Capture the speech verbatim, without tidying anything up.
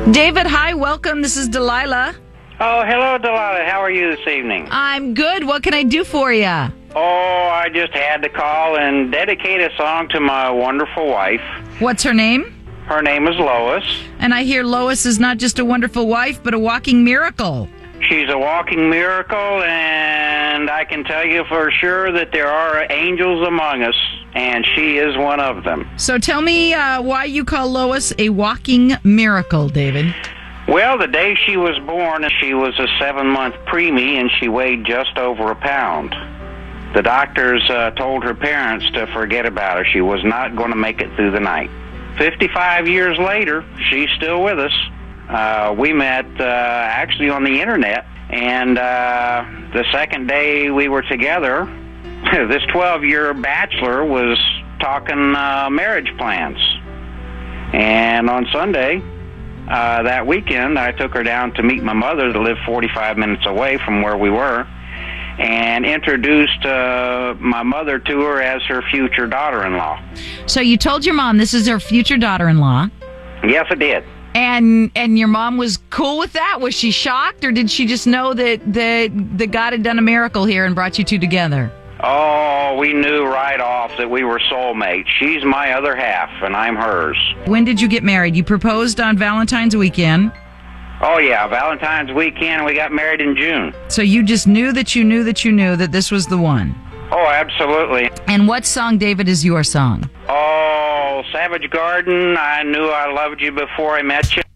David, hi, welcome. This is Delilah. Oh, hello, Delilah. How are you this evening? I'm good. What can I do for you? Oh, I just had to call and dedicate a song to my wonderful wife. What's her name? Her name is Lois. And I hear Lois is not just a wonderful wife, but a walking miracle. She's a walking miracle, and I can tell you for sure that there are angels among us, and she is one of them. So tell me uh, why you call Lois a walking miracle, David. Well, the day she was born, she was a seven-month preemie, and she weighed just over a pound. The doctors uh, told her parents to forget about her. She was not going to make it through the night. fifty-five years later, she's still with us. Uh, we met uh, actually on the internet, and uh, the second day we were together, this twelve-year bachelor was talking uh, marriage plans. And on Sunday, uh, that weekend, I took her down to meet my mother that lived forty-five minutes away from where we were, and introduced uh, my mother to her as her future daughter-in-law. So you told your mom this is her future daughter-in-law. Yes, I did. And and your mom was cool with that? Was she shocked, or did she just know that, that, that God had done a miracle here and brought you two together? Oh, we knew right off that we were soulmates. She's my other half, and I'm hers. When did you get married? You proposed on Valentine's weekend. Oh, yeah, Valentine's weekend, we got married in June. So you just knew that you knew that you knew that this was the one. Oh, absolutely. And what song, David, is your song? Oh, Savage Garden, I Knew I Loved You Before I Met You.